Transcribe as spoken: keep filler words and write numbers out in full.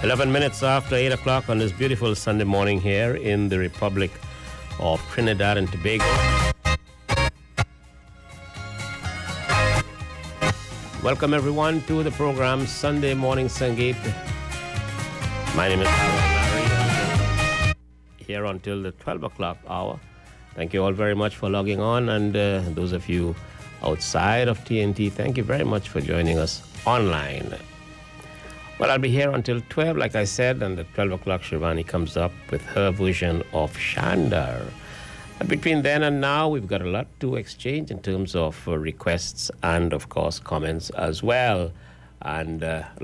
eleven minutes after eight o'clock on this beautiful Sunday morning here in the Republic of Trinidad and Tobago. Welcome everyone to the program Sunday Morning Sangeet. My name is Harold Larry, here until the twelve o'clock hour. Thank you all very much for logging on, and uh, those of you outside of T N T, thank you very much for joining us online. Well, I'll be here until twelve, like I said, and at twelve o'clock, Shivani comes up with her version of Shandar. And between then and now, we've got a lot to exchange in terms of uh, requests and, of course, comments as well. And uh,